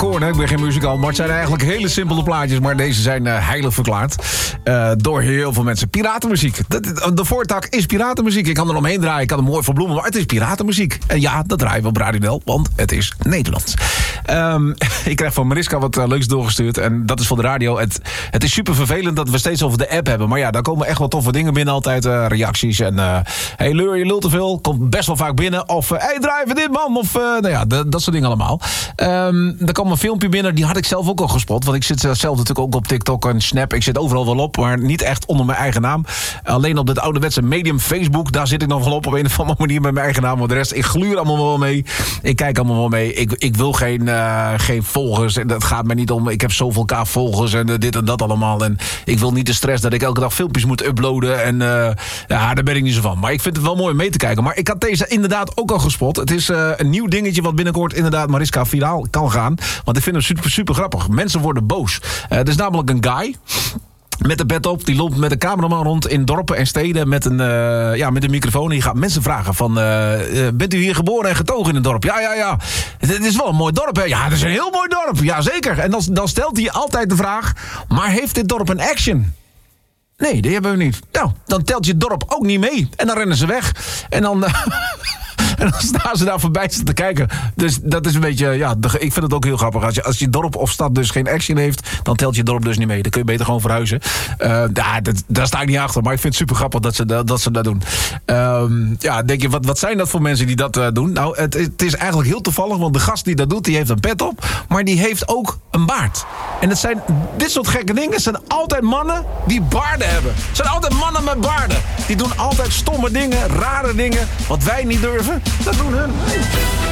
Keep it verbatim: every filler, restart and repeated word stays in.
Koorn, hè? Ik ben geen muzikant, maar het zijn eigenlijk hele simpele plaatjes. Maar deze zijn uh, heilig verklaard uh, door heel veel mensen. Piratenmuziek. De, de, de voortak is piratenmuziek. Ik kan er omheen draaien, ik kan er mooi verbloemen, maar het is piratenmuziek. En ja, dat draaien we op Radio Nel, want het is Nederlands. Um, ik krijg van Mariska wat uh, leuks doorgestuurd. En dat is voor de radio. Het, het is super vervelend dat we steeds over de app hebben. Maar ja, daar komen echt wel toffe dingen binnen altijd. Uh, reacties en... Uh, hey, leur, je lult te veel. Komt best wel vaak binnen. Of, hé, uh, hey, draai even dit, man. Of, uh, nou ja, de, dat soort dingen allemaal. Um, er kwam een filmpje binnen. Die had ik zelf ook al gespot. Want ik zit zelf natuurlijk ook op TikTok en Snap. Ik zit overal wel op. Maar niet echt onder mijn eigen naam. Alleen op het ouderwetse medium Facebook. Daar zit ik nog wel op. Op een of andere manier met mijn eigen naam. Want de rest, ik gluur allemaal wel mee. Ik kijk allemaal wel mee. Ik, ik wil geen, uh, geen volgers. En dat gaat mij niet om. Ik heb zoveel k volgers. En uh, dit en dat allemaal. En ik wil niet de stress dat ik elke dag filmpjes moet uploaden. En uh, ja, daar ben ik niet zo van. Maar ik vind het wel mooi om mee te kijken. Maar ik had deze inderdaad ook al gespot. Het is uh, een nieuw dingetje wat binnenkort inderdaad Mariska viraal kan gaan. Want ik vind hem super, super grappig. Mensen worden boos. Uh, er is namelijk een guy... met de pet op, die loopt met een cameraman rond in dorpen en steden met een, uh, ja, met een microfoon. En je gaat mensen vragen van, uh, uh, bent u hier geboren en getogen in een dorp? Ja, ja, ja. Het is wel een mooi dorp, hè? Ja, het is een heel mooi dorp. Ja, zeker. En dan, dan stelt hij altijd de vraag, maar heeft dit dorp een action? Nee, die hebben we niet. Nou, dan telt je dorp ook niet mee. En dan rennen ze weg. En dan... Uh, En dan staan ze daar voorbij te kijken. Dus dat is een beetje, ja, ik vind het ook heel grappig. Als je, als je dorp of stad dus geen action heeft, dan telt je dorp dus niet mee. Dan kun je beter gewoon verhuizen. Uh, ja, dat, daar sta ik niet achter. Maar ik vind het super grappig dat ze, dat, dat, ze dat doen. Um, ja, denk je, wat, wat zijn dat voor mensen die dat uh, doen? Nou, het, het is eigenlijk heel toevallig, want de gast die dat doet, die heeft een pet op. Maar die heeft ook een baard. En het zijn, dit soort gekke dingen zijn altijd mannen die baarden hebben. Het zijn altijd mannen met baarden. Die doen altijd stomme dingen, rare dingen, wat wij niet durven. Dat doen hun.